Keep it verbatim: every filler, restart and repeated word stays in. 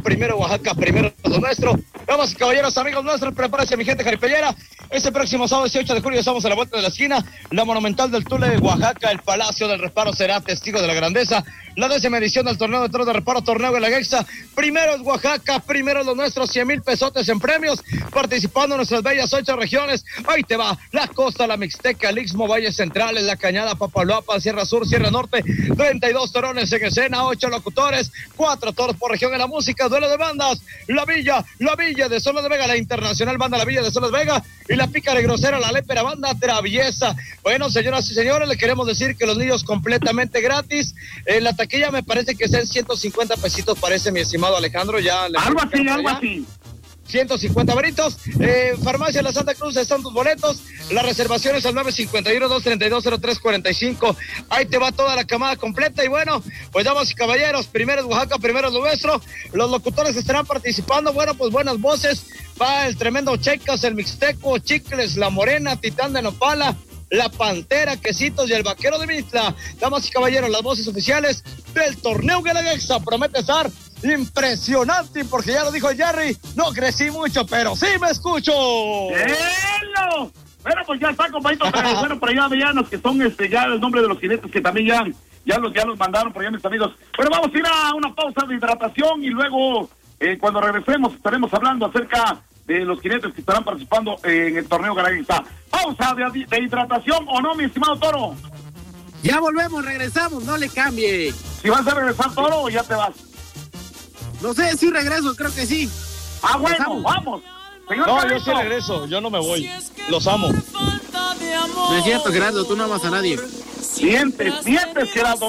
primero Oaxaca, primero lo nuestro. Vamos, caballeros, amigos nuestros, prepárense, mi gente jaripellera. Este próximo sábado dieciocho de julio estamos a la vuelta de la esquina. La Monumental del Tule de Oaxaca, el Palacio del Reparo será testigo de la grandeza. La décima edición del torneo de toros de reparo, torneo de la Guexa. Primero es Oaxaca, primero los nuestros, cien mil pesotes en premios, participando en nuestras bellas ocho regiones. Ahí te va, la costa, la Mixteca, el Istmo, Valles Centrales, la Cañada, Papaloapan, Sierra Sur, Sierra Norte. treinta y dos torones en escena, ocho locutores, cuatro toros por región en la música, duelo de bandas, la Villa, la Villa de Solas de Vega, la Internacional Banda La Villa de Solas de Vega y la Pícara y Grosera, la Lépera Banda Traviesa. Bueno, señoras y señores, le queremos decir que los niños completamente gratis. En la taquilla me parece que sean ciento cincuenta pesitos, parece, mi estimado Alejandro. Ya le algo así, algo así. ciento cincuenta varitos. Eh, Farmacia La Santa Cruz están tus boletos. Las reservaciones al nueve cinco uno, dos tres dos, cero tres cuatro cinco. Ahí te va toda la camada completa. Y bueno, pues damas y caballeros, primero es Oaxaca, primero es lo nuestro. Los locutores estarán participando. Bueno, pues buenas voces. Va el tremendo Checas, el Mixteco, Chicles, La Morena, Titán de Nopala, La Pantera, Quesitos y el Vaquero de Mitla. Damas y caballeros, las voces oficiales del torneo Guelaguetza. Promete estar impresionante, porque ya lo dijo Jerry, no crecí mucho, pero sí me escucho. ¡Hello! Bueno, pues ya está, compañito. Pero, bueno, por allá veanos que son este ya el nombre de los jinetes que también ya, ya los ya los mandaron por allá, mis amigos. Bueno, vamos a ir a una pausa de hidratación y luego eh, cuando regresemos estaremos hablando acerca de los jinetes que estarán participando en el torneo Guelaguetza. Pausa de, de hidratación, ¿o no, mi estimado Toro? Ya volvemos, regresamos, no le cambie. Si vas a regresar, Toro, o ya te vas. No sé, sí regreso, creo que sí. Ah, bueno, Empezamos. Vamos. Señor no, Carito. Yo sí regreso, yo no me voy. Los amo. No es cierto, Gerardo, tú no amas a nadie. Mientes, mientes, Gerardo.